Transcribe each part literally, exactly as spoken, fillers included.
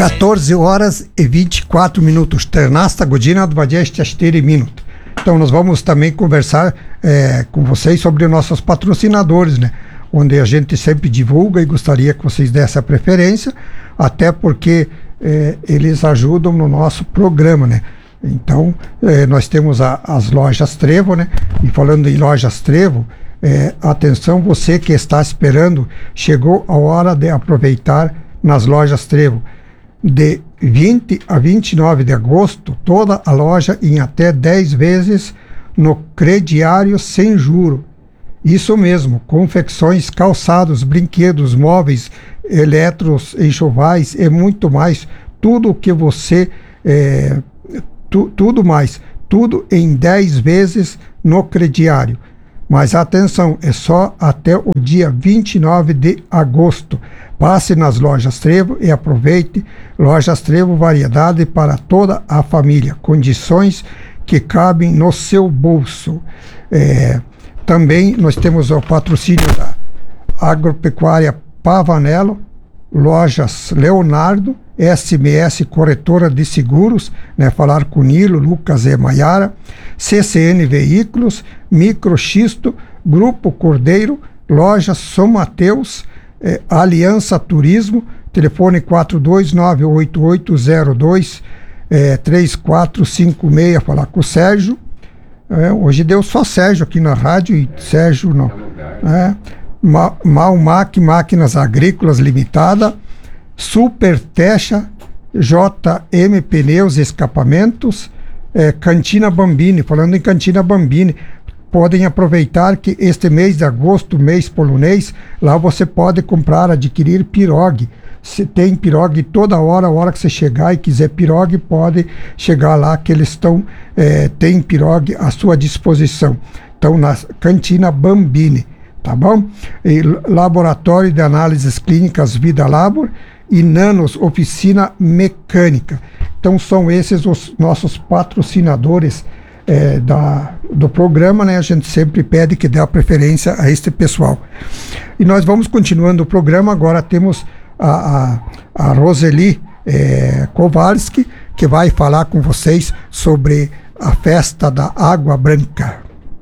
quatorze horas e vinte e quatro minutos. trinaesta godina dvadesete čtyři minut. Então nós vamos também conversar é, com vocês sobre nossos patrocinadores, né? Onde a gente sempre divulga e gostaria que vocês dessem a preferência, até porque é, eles ajudam no nosso programa, né? Então é, nós temos a, as lojas Trevo, né? E falando em lojas Trevo, é, atenção, você que está esperando, chegou a hora de aproveitar nas lojas Trevo. De vinte a vinte e nove de agosto, toda a loja em até dez vezes no crediário sem juro. Isso mesmo, confecções, calçados, brinquedos, móveis, eletros, enxovais e muito mais. Tudo o que você... É, tu, tudo mais. Tudo em dez vezes no crediário. Mas atenção, é só até o dia vinte e nove de agosto. Passe nas lojas Trevo e aproveite. Lojas Trevo, variedade para toda a família. Condições que cabem no seu bolso. É, também nós temos o patrocínio da Agropecuária Pavanello, Lojas Leonardo, S M S Corretora de Seguros, né, falar com Nilo, Lucas e Maiara, C C N Veículos, Microxisto, Grupo Cordeiro, Lojas São Mateus, eh, Aliança Turismo, telefone quatro dois nove oito oito zero dois eh, três quatro cinco seis, falar com o Sérgio. É, hoje deu só Sérgio aqui na rádio e Sérgio não. É, Ma- Malmac Máquinas Agrícolas Limitada, Super Techa, J M Pneus e Escapamentos, é, Cantina Bambini. Falando em Cantina Bambini, podem aproveitar que este mês de agosto, mês polonês, lá você pode comprar, adquirir pirogue. Se tem pirogue toda hora, a hora que você chegar e quiser pirogue, pode chegar lá que eles estão, é, tem pirogue à sua disposição. Então, na Cantina Bambini, tá bom? E Laboratório de Análises Clínicas Vida Labor e Nanos Oficina Mecânica. Então, são esses os nossos patrocinadores é, da, do programa, né? A gente sempre pede que dê a preferência a este pessoal. E nós vamos continuando o programa. Agora temos a, a, a Roseli é, Kowalski, que vai falar com vocês sobre a festa da Água Branca.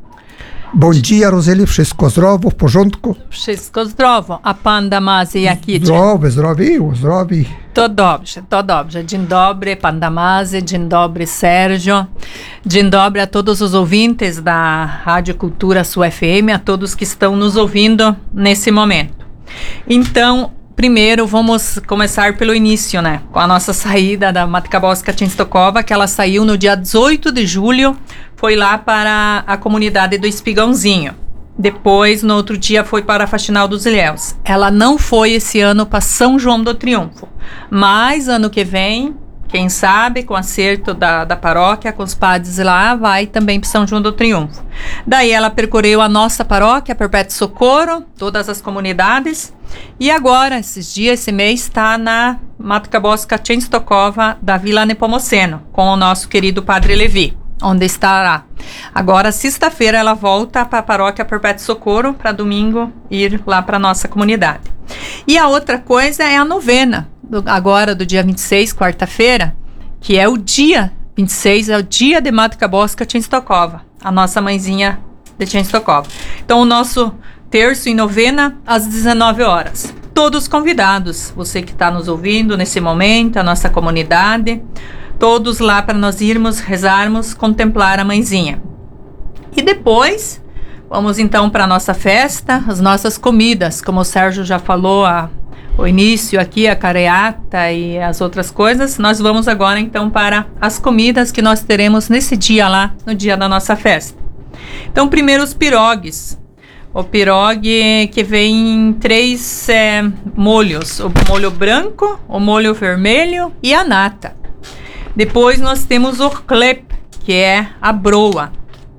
Bom dia, Roseli, wszystko zdrowo, w porządku? Wszystko zdrowo, a pan Damazy jaki dzień? Zdrowy, zdrowi, zdrowi. To dobrze, to dobrze. Dzień dobry, pan Damazy, dzień dobry, Sérgio. Dzień dobry a todos os ouvintes da Rádio Cultura Sul F M, a todos que estão nos ouvindo nesse momento. Então, primeiro vamos começar pelo início, né? Com a nossa saída da Matka Boska Częstochowa, que ela saiu no dia dezoito de julho, foi lá para a comunidade do Espigãozinho. Depois, no outro dia, foi para a Faxinal dos Ilhéus. Ela não foi esse ano para São João do Triunfo, mas ano que vem, quem sabe, com acerto da, da paróquia, com os padres lá, vai também para São João do Triunfo. Daí ela percorreu a nossa paróquia, Perpétuo Socorro, todas as comunidades, e agora, esses dias, esse mês, está na Matka Boska Częstochowa da Vila Nepomuceno, com o nosso querido Padre Levi, onde estará. Agora, sexta-feira, ela volta para a paróquia Perpétuo Socorro, para domingo ir lá para a nossa comunidade. E a outra coisa é a novena, do, agora do dia vinte e seis, quarta-feira, que é o dia vinte e seis, é o dia de Matka Boska Częstochowa, a nossa mãezinha de Częstochowa. Então, o nosso terço em novena, às dezenove horas. Todos convidados, você que está nos ouvindo nesse momento, a nossa comunidade, todos lá para nós irmos, rezarmos, contemplar a mãezinha. E depois, vamos então para a nossa festa, as nossas comidas, como o Sérgio já falou, a, o início aqui, a careata e as outras coisas. Nós vamos agora então para as comidas que nós teremos nesse dia lá, no dia da nossa festa. Então, primeiro os pirogues. O pirogue que vem em três é, molhos, o molho branco, o molho vermelho e a nata. Depois nós temos o chleb, que é a broa,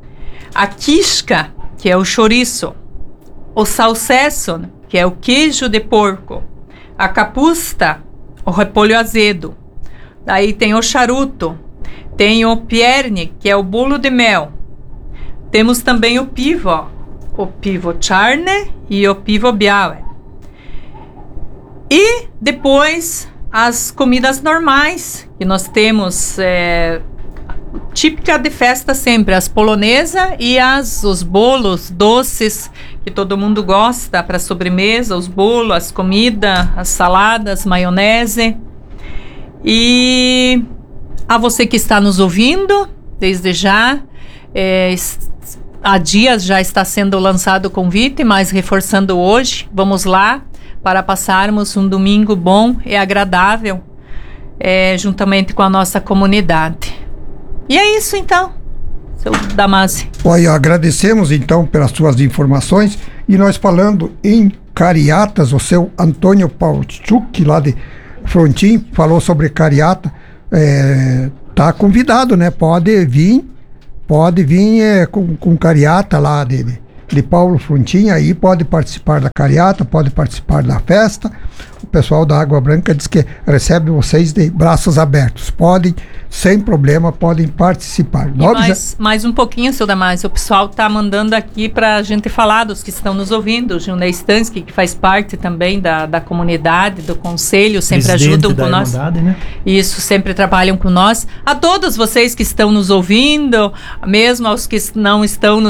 a quichka, que é o chouriço, o salsesson, que é o queijo de porco, a capusta, o repolho azedo. Daí tem o charuto, tem o pierne, que é o bolo de mel. Temos também o pivo, o pivo czarne e o pivo białe. E depois as comidas normais que nós temos, é, típica de festa sempre, as polonesa e as, os bolos doces que todo mundo gosta para sobremesa, os bolos, as comidas, as saladas, maionese. E a você que está nos ouvindo, desde já, é, há dias já está sendo lançado o convite, mas reforçando hoje, vamos lá para passarmos um domingo bom e agradável, é, juntamente com a nossa comunidade. E é isso então, seu Damásio. Olha, agradecemos então pelas suas informações, e nós falando em Cariatas, o seu Antônio Paulchuk, lá de Frontin, falou sobre Cariata, é, tá convidado, né? Pode vir, pode vir é, com, com Cariata lá de, de Paulo Frontin, aí pode participar da Cariata, pode participar da festa. O pessoal da Água Branca diz que recebe vocês de braços abertos. Podem, sem problema, podem participar. E mais, mais um pouquinho, seu Damásio, o pessoal está mandando aqui para a gente falar dos que estão nos ouvindo. O Gilney Stansky, que faz parte também da, da comunidade, do conselho, sempre Presidente ajudam da com nós. Irmandade, né? Isso, sempre trabalham com nós. A todos vocês que estão nos ouvindo, mesmo aos que não estão nos